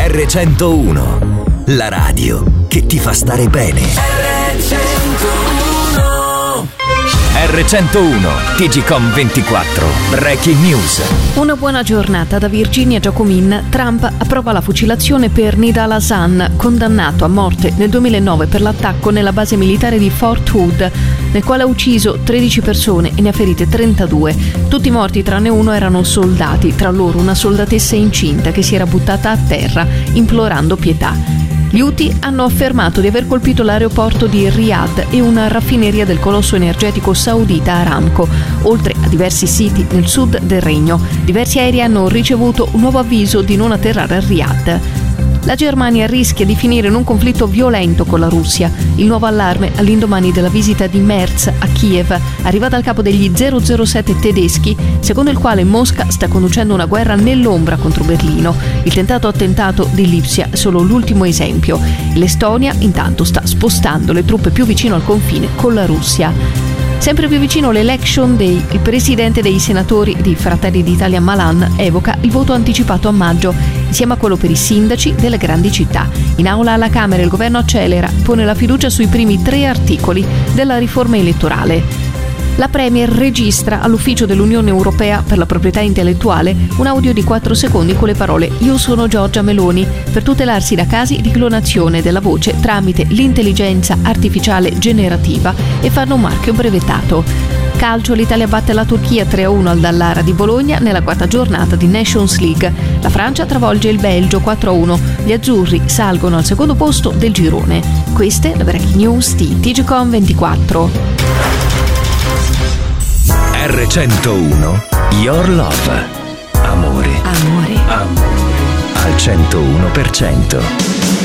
R101, la radio che ti fa stare bene. R101, TGcom 24, Breaking News. Una buona giornata da Virginia Giacomin. Trump approva la fucilazione per Nidal Hasan, condannato a morte nel 2009 per l'attacco nella base militare di Fort Hood, nel quale ha ucciso 13 persone e ne ha ferite 32. Tutti morti tranne uno erano soldati, tra loro una soldatessa incinta che si era buttata a terra implorando pietà. Gli Houthi hanno affermato di aver colpito l'aeroporto di Riyadh e una raffineria del colosso energetico saudita Aramco, oltre a diversi siti nel sud del regno. Diversi aerei hanno ricevuto un nuovo avviso di non atterrare a Riyadh. La Germania rischia di finire in un conflitto violento con la Russia. Il nuovo allarme all'indomani della visita di Merz a Kiev, arriva dal capo degli 007 tedeschi, secondo il quale Mosca sta conducendo una guerra nell'ombra contro Berlino. Il tentato attentato di Lipsia è solo l'ultimo esempio. L'Estonia intanto sta spostando le truppe più vicino al confine con la Russia. Sempre più vicino all'Election Day, il presidente dei senatori di Fratelli d'Italia Malan evoca il voto anticipato a maggio, insieme a quello per i sindaci delle grandi città. In aula alla Camera il governo accelera, pone la fiducia sui primi 3 articoli della riforma elettorale. La Premier registra all'ufficio dell'Unione Europea per la proprietà intellettuale un audio di 4 secondi con le parole "Io sono Giorgia Meloni", per tutelarsi da casi di clonazione della voce tramite l'intelligenza artificiale generativa e fanno un marchio brevettato. Calcio, l'Italia batte la Turchia 3-1 al Dallara di Bologna nella 4ª giornata di Nations League. La Francia travolge il Belgio 4-1. Gli azzurri salgono al secondo posto del girone. Queste le breaking news di TGcom 24. R101, Your Love. Amore. Al 101%.